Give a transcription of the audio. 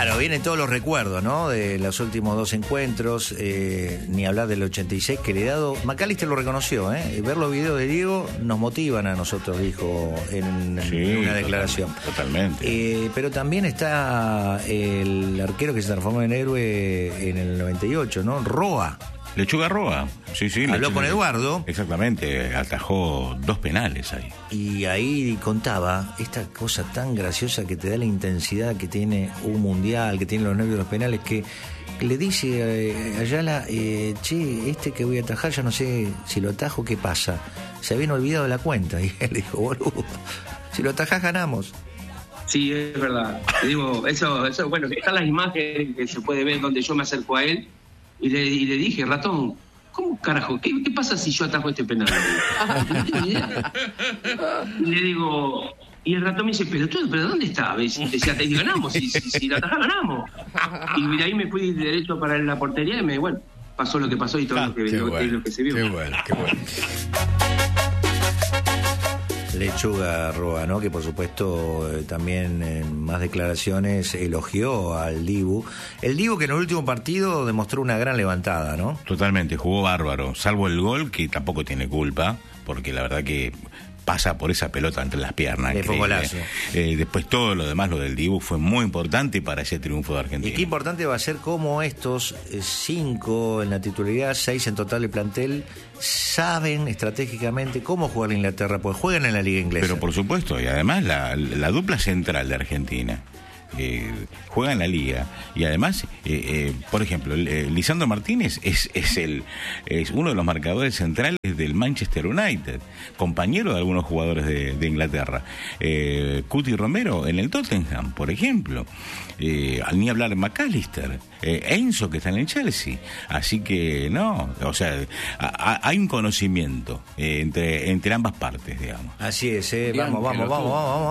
Claro, vienen todos los recuerdos, ¿no? De los últimos dos encuentros, ni hablar del 86 que le he dado. McAllister lo reconoció, ¿eh? Ver los videos de Diego nos motivan a nosotros, dijo en una declaración. Totalmente. Pero también está el arquero que se transformó en héroe en el 98, ¿no? Roa. Lechuga Roa, sí. Habló con Eduardo. Exactamente, atajó 2 penales ahí. Y ahí contaba esta cosa tan graciosa que te da la intensidad que tiene un mundial, que tiene los nervios de los penales, que le dice a Ayala, che, que voy a atajar, ya no sé si lo atajo, ¿qué pasa? Se habían olvidado de la cuenta. Y él dijo, boludo, si lo atajás ganamos. Sí, es verdad. Te digo, eso, bueno, están las imágenes que se puede ver donde yo me acerco a él y le dije, ratón, ¿cómo carajo? ¿Qué pasa si yo atajo este penal? No tengo ni idea. Y le digo, y el ratón me dice, pero ¿dónde está? Decía, te ganamos, si lo atajás ganamos. Y de ahí me fui derecho para la portería y bueno, pasó lo que pasó y todo lo que se vio. Qué bueno. Lechuga Roa, ¿no? Que por supuesto también en más declaraciones elogió al Dibu. El Dibu que en el último partido demostró una gran levantada, ¿no? Totalmente, jugó bárbaro, salvo el gol, que tampoco tiene culpa, porque la verdad que pasa por esa pelota entre las piernas. Fue golazo. Después todo lo demás, lo del Dibu, fue muy importante para ese triunfo de Argentina. Y qué importante va a ser cómo estos 5 en la titularidad, 6 en total de plantel, saben estratégicamente cómo jugar en Inglaterra, pues juegan en la liga inglesa. Pero por supuesto, y además la dupla central de Argentina juega en la liga y además por ejemplo Lisandro Martínez es uno de los marcadores centrales del Manchester United, compañero de algunos jugadores de Inglaterra. Cuti Romero en el Tottenham, por ejemplo, ni hablar de McAllister, Enzo, que está en el Chelsea. Así que no, o sea, hay un conocimiento entre ambas partes, digamos. Así es, vamos.